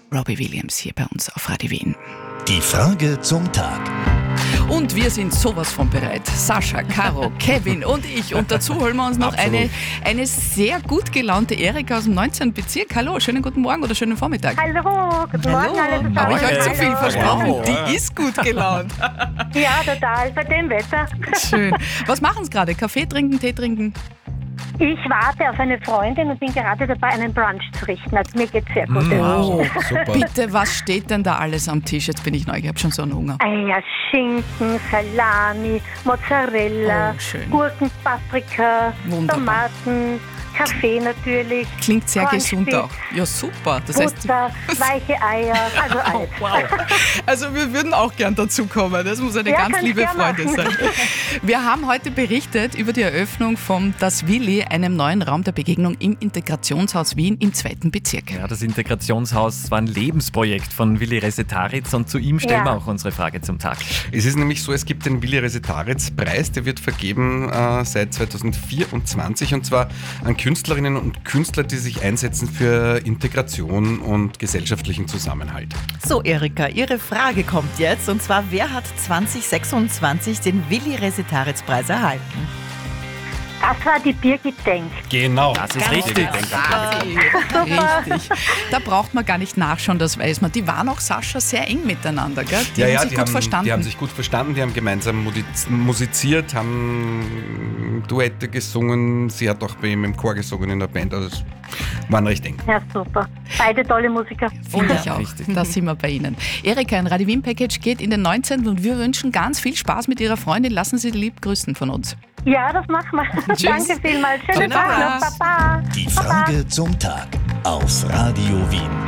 Robbie Williams hier bei uns auf Radio Wien. Die Frage zum Tag. Und wir sind sowas von bereit. Sascha, Caro, Kevin und ich. Und dazu holen wir uns noch eine sehr gut gelaunte Erika aus dem 19. Bezirk. Hallo, schönen guten Morgen oder schönen Vormittag. Hallo, guten Morgen alle zusammen. Habe ich euch zu viel Hallo. versprochen? Wow. Die ist gut gelaunt. Ja, total, bei dem Wetter. Schön. Was machen Sie gerade? Kaffee trinken, Tee trinken? Ich warte auf eine Freundin und bin gerade dabei, einen Brunch zu richten. Also mir geht's sehr gut. Oh, super. bitte, was steht denn da alles am Tisch? Jetzt bin ich neugierig, ich habe schon so einen Hunger. Eier, Schinken, Salami, Mozzarella, Oh, schön. Gurken, Paprika, Wunderbar. Tomaten, Kaffee natürlich. Klingt sehr gesund Cornflakes, auch. Ja, super. Das heißt, Butter, weiche Eier, also alles. wow. Also wir würden auch gern dazukommen. Das muss eine Ja, ganz kannst liebe gern Freundin sein. machen. Wir haben heute berichtet über die Eröffnung vom Das Willi, einem neuen Raum der Begegnung im Integrationshaus Wien im 2. Bezirk. Ja, das Integrationshaus war ein Lebensprojekt von Willi Resetaritz und zu ihm stellen wir auch unsere Frage zum Tag. Es ist nämlich so, es gibt den Willi Resetaritz-Preis, der wird vergeben seit 2024 und zwar an Künstlerinnen und Künstler, die sich einsetzen für Integration und gesellschaftlichen Zusammenhalt. So, Erika, Ihre Frage kommt jetzt. Und zwar, wer hat 2026 den Willi Resetaritz-Preis erhalten? Das war die Birgit Denk. Genau. Das ist richtig. Richtig. Da braucht man gar nicht nachschauen, das weiß man. Die waren auch, Sascha, sehr eng miteinander, gell? Die haben sich gut verstanden. Die haben sich gut verstanden, die haben gemeinsam musiziert, haben Duette gesungen. Sie hat auch bei ihm im Chor gesungen in der Band. Also es waren recht eng. Ja, super. Beide tolle Musiker. Finde ich auch. richtig. Da sind wir bei Ihnen. Erika, ein Radio Wien Package geht in den 19. und wir wünschen ganz viel Spaß mit Ihrer Freundin. Lassen Sie lieb grüßen von uns. Ja, das machen wir. Tschüss. Danke vielmals. Schönen Schönen Tag Abend. noch. Baba. Die Frage zum Tag auf Radio Wien.